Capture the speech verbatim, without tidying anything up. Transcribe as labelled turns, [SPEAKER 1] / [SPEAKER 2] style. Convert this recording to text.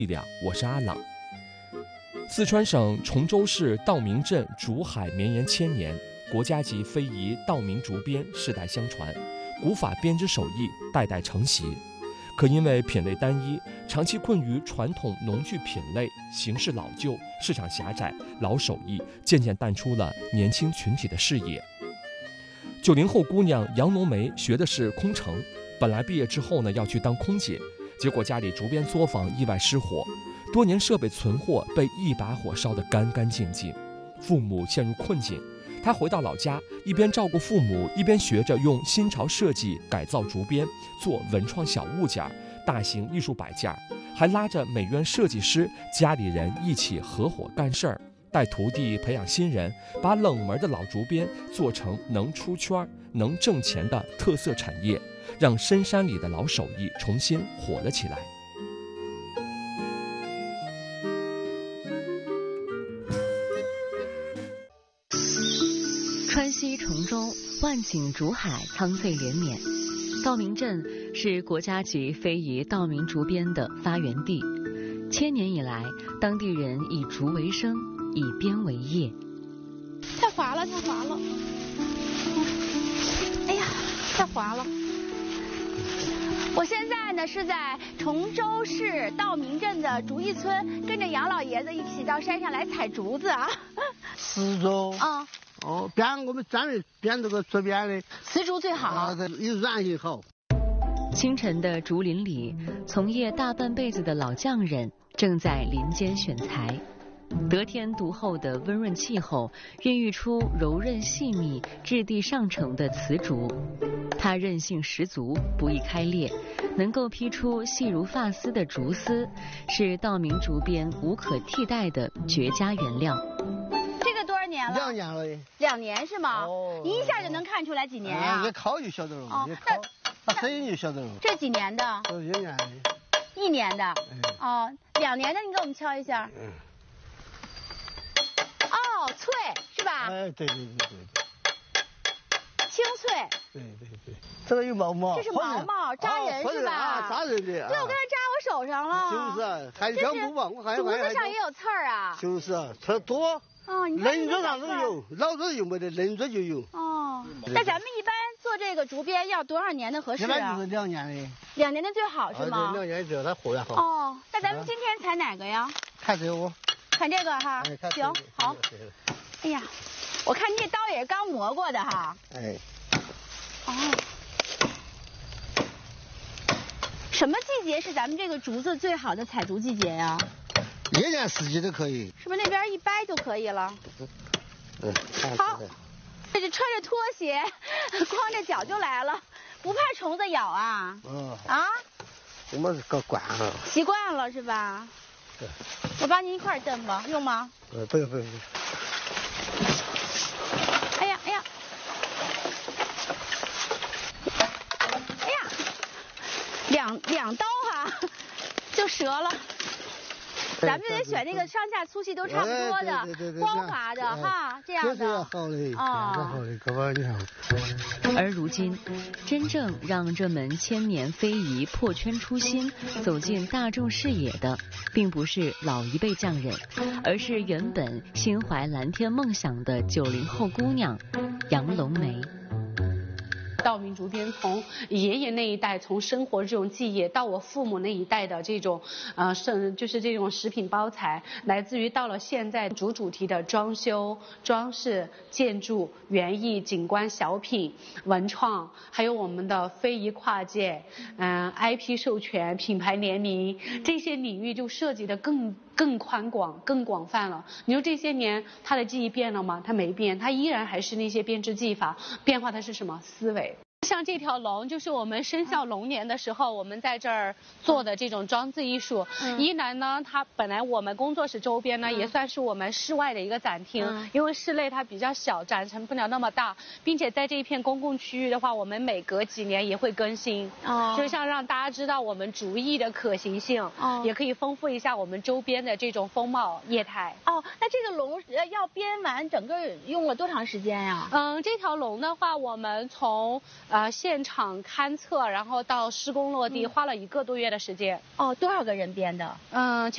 [SPEAKER 1] 力量，我是阿朗。四川省崇州市道明镇竹海绵延千年，国家级非遗道明竹编世代相传，古法编织手艺代代承袭。可因为品类单一，长期困于传统农具品类，形式老旧，市场狭窄，老手艺渐渐淡出了年轻群体的视野。九零后姑娘杨龙梅学的是空乘，本来毕业之后呢要去当空姐，结果家里竹编作坊意外失火，多年设备存货被一把火烧得干干净净，父母陷入困境。她回到老家，一边照顾父母，一边学着用新潮设计改造竹编，做文创小物件、大型艺术摆件，还拉着美院设计师、家里人一起合伙干事儿，带徒弟培养新人，把冷门的老竹编做成能出圈、能挣钱的特色产业，让深山里的老手艺重新火了起来。
[SPEAKER 2] 川西崇州，万景竹海，苍翠连绵。道明镇是国家级非遗道明竹编的发源地，千年以来，当地人以竹为生，以编为业。
[SPEAKER 3] 太滑了，太滑了！哎呀，太滑了！我现在呢是在崇州市道明镇的竹艺村，跟着杨老爷子一起到山上来采竹子啊。
[SPEAKER 4] 丝竹
[SPEAKER 3] 啊。
[SPEAKER 4] 哦，编我们专门编这个竹编的，
[SPEAKER 3] 丝竹最好，
[SPEAKER 4] 啊，又软又好。
[SPEAKER 2] 清晨的竹林里，从业大半辈子的老匠人正在林间选材。得天独厚的温润气候，孕育出柔韧细密、质地上乘的瓷竹。它韧性十足，不易开裂，能够劈出细如发丝的竹丝，是道明竹编无可替代的绝佳原料。
[SPEAKER 4] 两年了，
[SPEAKER 3] 两年是吗？
[SPEAKER 4] 哦，
[SPEAKER 3] 你一下就能看出来几年啊？
[SPEAKER 4] 一烤就晓得了，哦，一烤，它声音就晓得了。
[SPEAKER 3] 这几年的？
[SPEAKER 4] 这一年的。
[SPEAKER 3] 一年的。哦，两年的你给我们敲一下。嗯。哦，脆是吧？
[SPEAKER 4] 哎，对对对对。
[SPEAKER 3] 清脆。
[SPEAKER 4] 对对对。这个有毛毛。
[SPEAKER 3] 这是毛毛扎人是吧？
[SPEAKER 4] 啊，扎人的。
[SPEAKER 3] 对，我刚才扎我手上了。
[SPEAKER 4] 就是啊，还全不忘，我还
[SPEAKER 3] 竹子上也有刺儿啊。
[SPEAKER 4] 就是啊，刺多。
[SPEAKER 3] 哦，你看
[SPEAKER 4] 嫩子上都有，老子又没得，嫩子就有。
[SPEAKER 3] 哦，那咱们一般做这个竹编要多少年的合适啊？
[SPEAKER 4] 一般就是两年的。
[SPEAKER 3] 两年的最好是吗？
[SPEAKER 4] 两年最好，它货源好。
[SPEAKER 3] 哦，那咱们今天采哪个呀？
[SPEAKER 4] 看这个。
[SPEAKER 3] 看这个哈。行，好。哎呀，我看这刀也是刚磨过的哈。
[SPEAKER 4] 哎。
[SPEAKER 3] 哦。什么季节是咱们这个竹子最好的采竹季节呀？
[SPEAKER 4] 一年四季都可以，
[SPEAKER 3] 是不是那边一掰就可以了？
[SPEAKER 4] 嗯，
[SPEAKER 3] 好，这就穿着拖鞋，光着脚就来了，不怕虫子咬啊？
[SPEAKER 4] 嗯。
[SPEAKER 3] 啊？
[SPEAKER 4] 我们是搞惯了。
[SPEAKER 3] 习惯了是吧？
[SPEAKER 4] 对。
[SPEAKER 3] 我帮您一块蹬吧，用吗？
[SPEAKER 4] 呃，不用不用不用。
[SPEAKER 3] 哎呀哎呀！哎呀，两两刀哈，就折了。咱们就得选那个上下粗细都差不多的、
[SPEAKER 4] 对对对
[SPEAKER 3] 光滑的哈，这样的。
[SPEAKER 4] 这是好的，好的，各位你看。
[SPEAKER 2] 而如今，真正让这门千年非遗破圈出新，走进大众视野的，并不是老一辈匠人，而是原本心怀蓝天梦想的九零后姑娘杨龙梅。
[SPEAKER 5] 道明竹编从爷爷那一代，从生活这种技艺，到我父母那一代的这种，呃，是就是这种食品包材，来自于到了现在竹主题的装修、装饰、建筑、园艺、景观、小品、文创，还有我们的非遗跨界，嗯、呃、I P 授权、品牌联名这些领域就涉及的更更宽广、更广泛了。你说这些年他的技艺变了吗？他没变，他依然还是那些编织技法，变化的是什么？思维。像这条龙，就是我们生肖龙年的时候，我们在这儿做的这种装置艺术。嗯、一来呢，它本来我们工作室周边呢，嗯、也算是我们室外的一个展厅，嗯、因为室内它比较小，展成不了那么大，并且在这一片公共区域的话，我们每隔几年也会更新。哦，就像让大家知道我们竹艺的可行性，哦，也可以丰富一下我们周边的这种风貌业态。
[SPEAKER 3] 哦，那这个龙要编完，整个用了多长时间呀？
[SPEAKER 5] 嗯，这条龙的话，我们从呃，现场勘测，然后到施工落地，嗯、花了一个多月的时间。
[SPEAKER 3] 哦，多少个人编的？
[SPEAKER 5] 嗯。